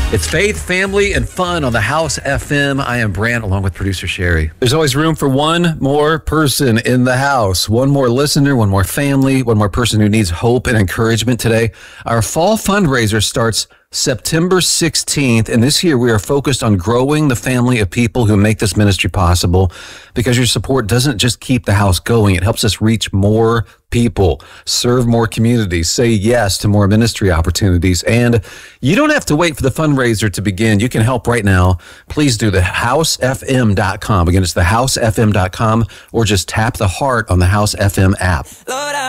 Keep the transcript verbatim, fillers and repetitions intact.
It's faith, family, and fun on the House F M. I am Brant, along with producer Sherry. There's always room for one more person in the house, one more listener, one more family, one more person who needs hope and encouragement today. Our fall fundraiser starts September sixteenth, and this year we are focused on growing the family of people who make this ministry possible, because your support doesn't just keep the house going, it helps us reach more people, serve more communities, say yes to more ministry opportunities. And you don't have to wait for the fundraiser to begin. You can help right now. Please do the house f m dot com. Again, it's the house f m dot com, or just tap the heart on the House F M app. Lord,